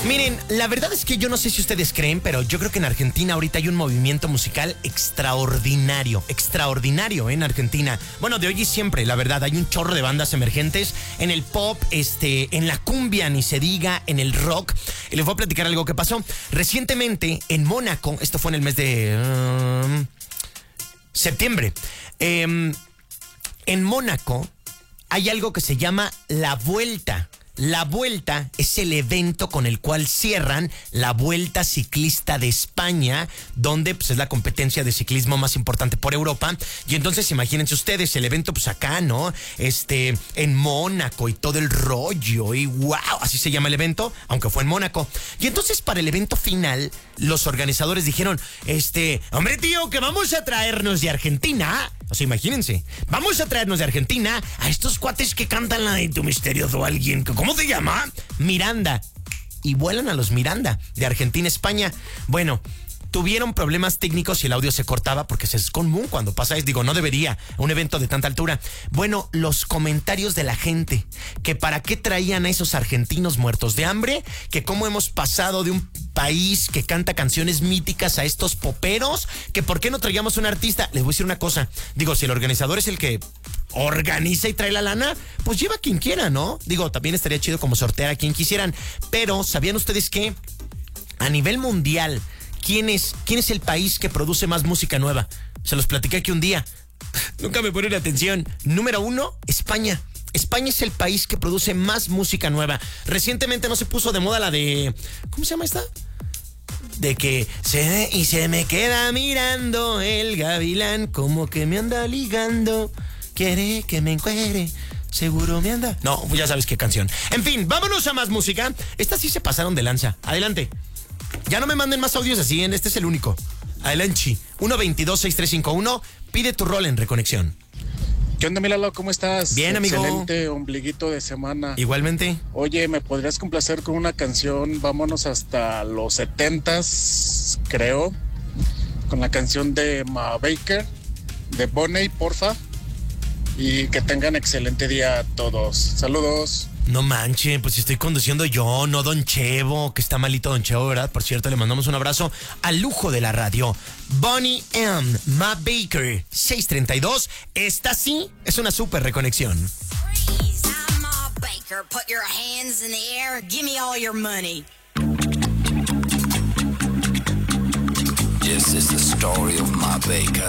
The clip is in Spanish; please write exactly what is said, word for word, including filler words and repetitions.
Miren, la verdad es que yo no sé si ustedes creen, pero yo creo que en Argentina ahorita hay un movimiento musical extraordinario, extraordinario, ¿eh? En Argentina. Bueno, de hoy y siempre, la verdad, hay un chorro de bandas emergentes en el pop, este, en la cumbia, ni se diga, en el rock. Y les voy a platicar algo que pasó recientemente en Mónaco. Esto fue en el mes de um, septiembre. Eh, en Mónaco hay algo que se llama La Vuelta. La Vuelta es el evento con el cual cierran la Vuelta Ciclista de España, donde pues, es la competencia de ciclismo más importante por Europa. Y entonces imagínense ustedes, el evento pues acá, ¿no? Este, en Mónaco y todo el rollo. Y wow, así se llama el evento, aunque fue en Mónaco. Y entonces para el evento final, los organizadores dijeron, este, hombre tío, que vamos a traernos de Argentina. O sea, imagínense, vamos a traernos de Argentina a estos cuates que cantan la de Tu Misterioso Alguien. ¿Cómo se llama? Miranda. Y vuelan a los Miranda, de Argentina a España. Bueno, tuvieron problemas técnicos y el audio se cortaba porque es común cuando pasa eso. Digo, no debería, un evento de tanta altura. Bueno, los comentarios de la gente, que para qué traían a esos argentinos muertos de hambre, que cómo hemos pasado de un país que canta canciones míticas a estos poperos, que por qué no traíamos un artista. Les voy a decir una cosa, digo, si el organizador es el que organiza y trae la lana, pues lleva a quien quiera, ¿no? Digo, también estaría chido como sortear a quien quisieran, pero ¿sabían ustedes que a nivel mundial, ¿quién es, quién es el país que produce más música nueva? Se los platiqué aquí un día. Nunca me ponen atención. Número uno, España. España es el país que produce más música nueva. Recientemente no se puso de moda la de... ¿Cómo se llama esta? De que se y se me queda mirando el gavilán, como que me anda ligando, quiere que me encuere, seguro me anda. No, ya sabes qué canción. En fin, vámonos a más música. Estas sí se pasaron de lanza. Adelante. Ya no me manden más audios así, ¿eh? Este es el único. Adelante. uno veintidós sesenta y tres cincuenta y uno. Pide tu rol en Reconexión. ¿Qué onda, Milalo? ¿Cómo estás? Bien, amigo. Excelente ombliguito de semana. Igualmente. Oye, ¿me podrías complacer con una canción? Vámonos hasta los setentas, creo. Con la canción de Ma Baker, de Bonnie, porfa. Y que tengan excelente día todos. Saludos. No manchen, pues si estoy conduciendo yo, no Don Chevo, que está malito Don Chevo, ¿verdad? Por cierto, le mandamos un abrazo al lujo de la radio. Bonnie M, Ma Baker, seiscientos treinta y dos. Esta sí es una súper reconexión. Freeze, I'm Ma Baker. Put your hands in the air. Give me all your money. This is the story of Ma Baker.